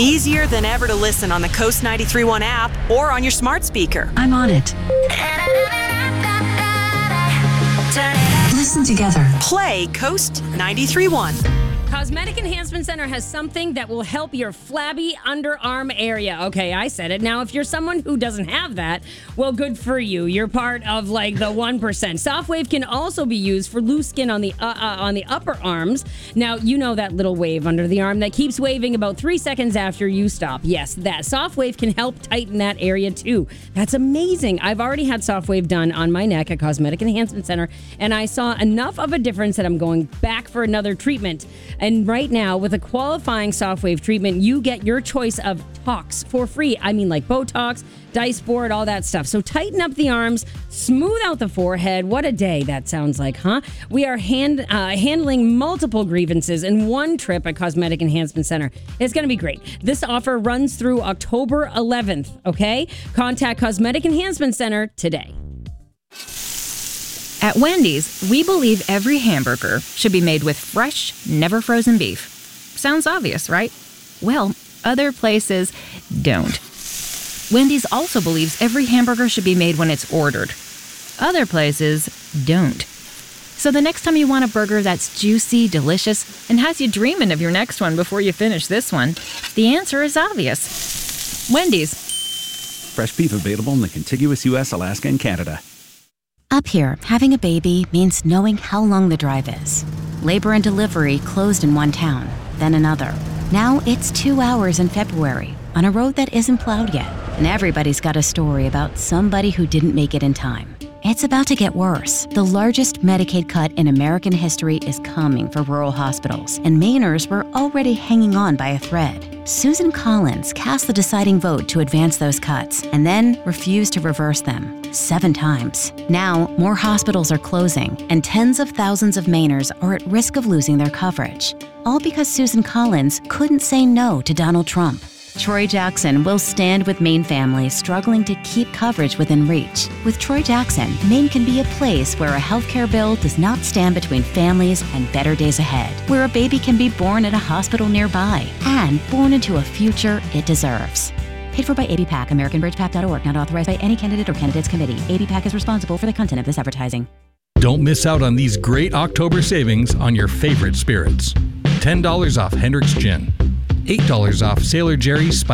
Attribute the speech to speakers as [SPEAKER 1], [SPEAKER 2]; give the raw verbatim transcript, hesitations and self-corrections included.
[SPEAKER 1] Easier than ever to listen on the Coast ninety-three point one app or on your smart speaker.
[SPEAKER 2] I'm on it. Listen together.
[SPEAKER 1] Play Coast ninety-three point one.
[SPEAKER 3] Cosmetic Enhancement Center has something that will help your flabby underarm area. Okay, I said it. Now, if you're someone who doesn't have that, well, good for you. You're part of like the one percent. Softwave can also be used for loose skin on the uh, uh, on the upper arms. Now, you know that little wave under the arm that keeps waving about three seconds after you stop. Yes, that Softwave can help tighten that area too. That's amazing. I've already had Softwave done on my neck at Cosmetic Enhancement Center, and I saw enough of a difference that I'm going back for another treatment. And right now, with a qualifying Softwave treatment, you get your choice of tox for free. I mean, like Botox, Dysport, all that stuff. So tighten up the arms, smooth out the forehead. What a day that sounds like, huh? We are hand uh, handling multiple grievances in one trip at Cosmetic Enhancement Center. It's going to be great. This offer runs through October eleventh, okay? Contact Cosmetic Enhancement Center today.
[SPEAKER 4] At Wendy's, we believe every hamburger should be made with fresh, never frozen beef. Sounds obvious, right? Well, other places don't. Wendy's also believes every hamburger should be made when it's ordered. Other places don't. So the next time you want a burger that's juicy, delicious, and has you dreaming of your next one before you finish this one, the answer is obvious. Wendy's.
[SPEAKER 5] Fresh beef available in the contiguous U S, Alaska, and Canada.
[SPEAKER 6] Up here, having a baby means knowing how long the drive is. Labor and delivery closed in one town, then another. Now it's two hours in February on a road that isn't plowed yet. And everybody's got a story about somebody who didn't make it in time. It's about to get worse. The largest Medicaid cut in American history is coming for rural hospitals, and Mainers were already hanging on by a thread. Susan Collins cast the deciding vote to advance those cuts, and then refused to reverse them, seven times. Now, more hospitals are closing, and tens of thousands of Mainers are at risk of losing their coverage. All because Susan Collins couldn't say no to Donald Trump. Troy Jackson will stand with Maine families struggling to keep coverage within reach. With Troy Jackson, Maine can be a place where a healthcare bill does not stand between families and better days ahead, where a baby can be born at a hospital nearby and born into a future it deserves. Paid for by A B PAC, American Bridge Pac dot org, not authorized by any candidate or candidates committee. A B PAC is responsible for the content of this advertising.
[SPEAKER 7] Don't miss out on these great October savings on your favorite spirits. ten dollars off Hendrick's Gin. eight dollars off Sailor Jerry's Spicy